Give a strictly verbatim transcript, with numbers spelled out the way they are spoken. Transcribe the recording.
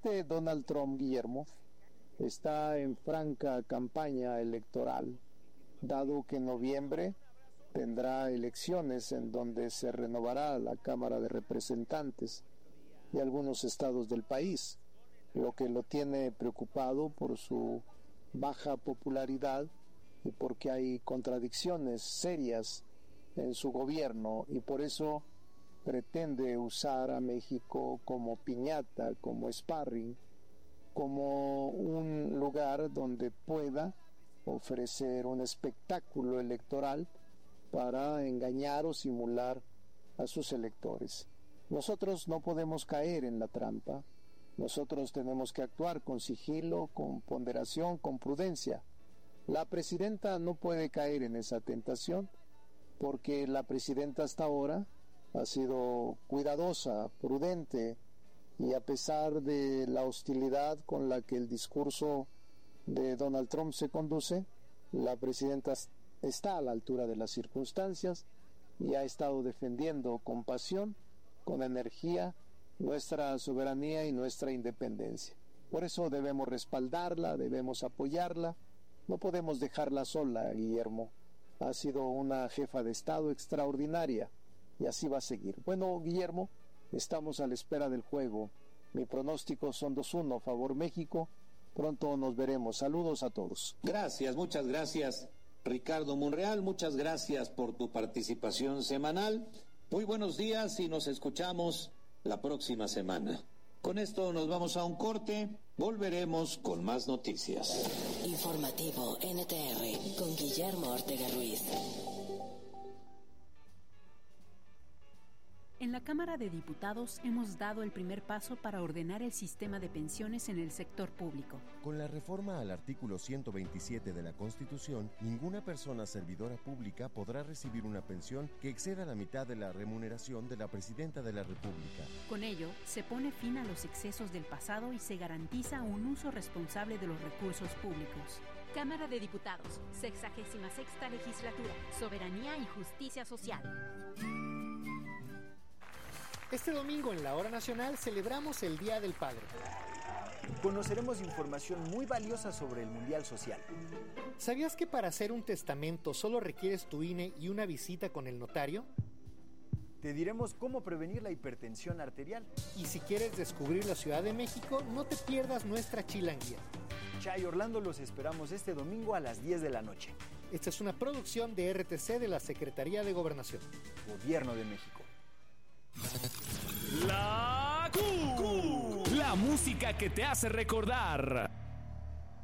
presidente Donald Trump, Guillermo, está en franca campaña electoral, dado que en noviembre tendrá elecciones en donde se renovará la Cámara de Representantes de algunos estados del país, lo que lo tiene preocupado por su baja popularidad y porque hay contradicciones serias en su gobierno, y por eso pretende usar a México como piñata, como sparring, como un lugar donde pueda ofrecer un espectáculo electoral para engañar o simular a sus electores. Nosotros no podemos caer en la trampa. Nosotros tenemos que actuar con sigilo, con ponderación, con prudencia. La presidenta no puede caer en esa tentación, porque la presidenta hasta ahora ha sido cuidadosa, prudente, y a pesar de la hostilidad con la que el discurso de Donald Trump se conduce, la presidenta está a la altura de las circunstancias y ha estado defendiendo con pasión, con energía, nuestra soberanía y nuestra independencia. Por eso debemos respaldarla, debemos apoyarla, no podemos dejarla sola, Guillermo. Ha sido una jefa de Estado extraordinaria y así va a seguir. Bueno, Guillermo, estamos a la espera del juego. Mi pronóstico son dos uno, favor México. Pronto nos veremos. Saludos a todos. Gracias, muchas gracias, Ricardo Monreal. Muchas gracias por tu participación semanal. Muy buenos días y nos escuchamos la próxima semana. Con esto nos vamos a un corte. Volveremos con más noticias. Informativo N T R con Guillermo Ortega Ruiz. En la Cámara de Diputados hemos dado el primer paso para ordenar el sistema de pensiones en el sector público. Con la reforma al artículo ciento veintisiete de la Constitución, ninguna persona servidora pública podrá recibir una pensión que exceda la mitad de la remuneración de la Presidenta de la República. Con ello, se pone fin a los excesos del pasado y se garantiza un uso responsable de los recursos públicos. Cámara de Diputados, sexagésima sexta legislatura, Soberanía y Justicia Social. Este domingo en la Hora Nacional celebramos el Día del Padre. Conoceremos información muy valiosa sobre el Mundial Social. ¿Sabías que para hacer un testamento solo requieres tu I N E y una visita con el notario? Te diremos cómo prevenir la hipertensión arterial. Y si quieres descubrir la Ciudad de México, no te pierdas nuestra chilanguía. Chay Orlando, los esperamos este domingo a las diez de la noche. Esta es una producción de R T C de la Secretaría de Gobernación. Gobierno de México. La Q. La música que te hace recordar.